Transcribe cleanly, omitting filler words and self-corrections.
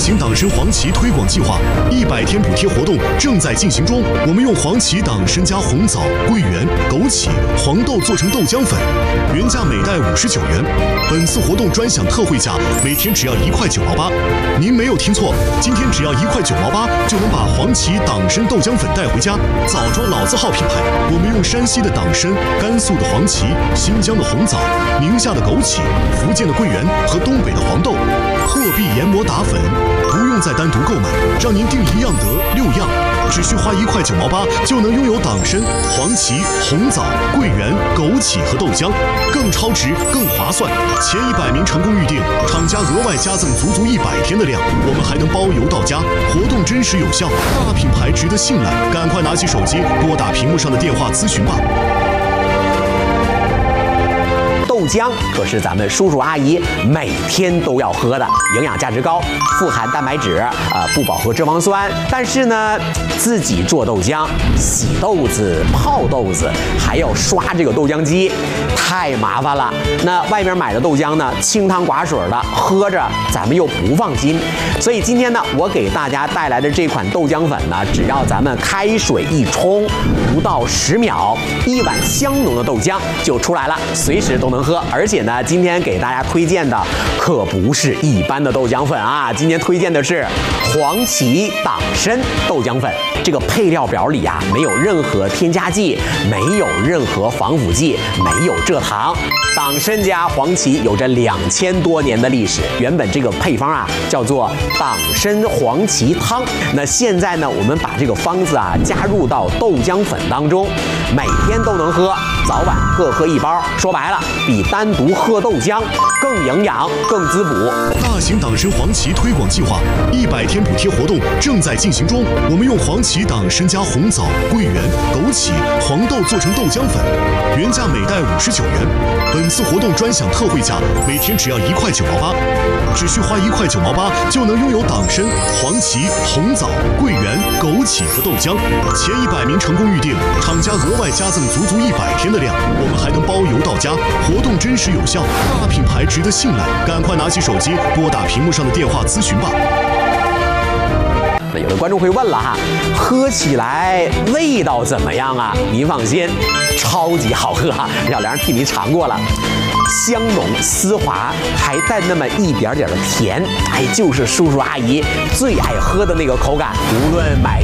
型党参黄芪推广计划100天补贴活动正在进行中。我们用黄芪党参加红枣、桂圆、枸杞、黄豆做成豆浆粉，原价每袋59元。本次活动专享特惠价，每天只要1块9毛8。您没有听错，今天只要1块9毛8就能把黄芪党参豆浆粉带回家。枣庄老字号品牌，我们用山西的党参、甘肃的黄芪、新疆的红枣、宁夏的枸杞、福建的桂圆和东北的黄豆，货币研磨打粉，不用再单独购买，让您订1样得6样，只需花1块9毛8就能拥有党参、黄芪、红枣、桂圆、枸杞和豆浆，更超值、更划算。前100名成功预订，厂家额外加赠足100天的量，我们还能包邮到家，活动真实有效，大品牌值得信赖，赶快拿起手机拨打屏幕上的电话咨询吧。 豆浆可是咱们叔叔阿姨每天都要喝的，营养价值高，富含蛋白质，不饱和脂肪酸。但是呢，自己做豆浆，洗豆子、泡豆子，还要刷这个豆浆机，太麻烦了。那外面买的豆浆呢，清汤寡水的，喝着咱们又不放心。所以今天呢，我给大家带来的这款豆浆粉呢，只要咱们开水一冲，不到10秒，1碗香浓的豆浆就出来了，随时都能喝。而且呢，今天给大家推荐的可不是一般的豆浆粉啊，今天推荐的是黄芪党参豆浆粉。这个配料表里啊，没有任何添加剂，没有任何防腐剂，没有蔗糖。党参加黄芪有着2000多年的历史，原本这个配方啊叫做党参黄芪汤。那现在呢，我们把这个方子啊加入到豆浆粉当中，每天都能喝，早晚各喝1包。说白了，比单独喝豆浆更营养、更滋补。 大型党参黄芪推广计划100天补贴活动正在进行中，我们用黄芪党参加红枣、桂圆、枸杞、黄豆做成豆浆粉，原价每袋59元。本次活动专享特惠价，每天只要1块9毛8，只需花1块9毛8就能拥有党参、黄芪、红枣、桂圆、枸杞和豆浆。前100名成功预订，厂家额外加赠足100天的量，我们还能包邮到家，活动真实有效，大品牌值得信赖，赶快拿起手机拨打屏幕上的电话咨询吧。 那有的观众会问了哈，喝起来味道怎么样啊？您放心，超级好喝哈，小梁替您尝过了，香浓丝滑，还带那么一点点的甜，哎，就是叔叔阿姨最爱喝的那个口感。无论买